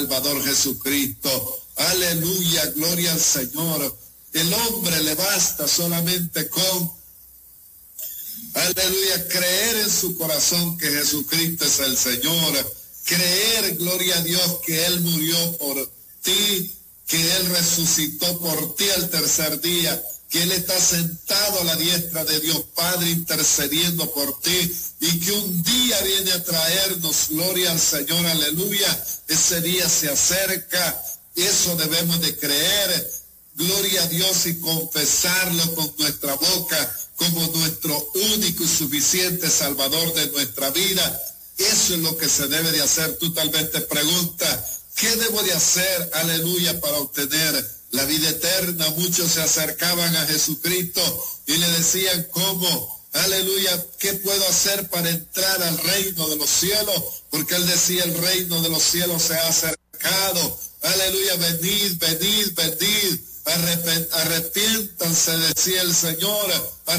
Salvador Jesucristo. Aleluya, gloria al Señor. El hombre le basta solamente con, aleluya, creer en su corazón que Jesucristo es el Señor. Creer, gloria a Dios, que Él murió por ti, que Él resucitó por ti al tercer día, que Él está sentado a la diestra de Dios Padre intercediendo por ti y que un día viene a traernos, gloria al Señor, aleluya. Ese día se acerca, eso debemos de creer, gloria a Dios, y confesarlo con nuestra boca como nuestro único y suficiente Salvador de nuestra vida. Eso es lo que se debe de hacer. Tú tal vez te preguntas, ¿qué debo de hacer, aleluya, para obtener la vida eterna? Muchos se acercaban a Jesucristo y le decían, ¿cómo? Aleluya, ¿qué puedo hacer para entrar al reino de los cielos? Porque Él decía, el reino de los cielos se ha acercado. Aleluya, venid, venid, venid. Arrepiéntanse, decía el Señor,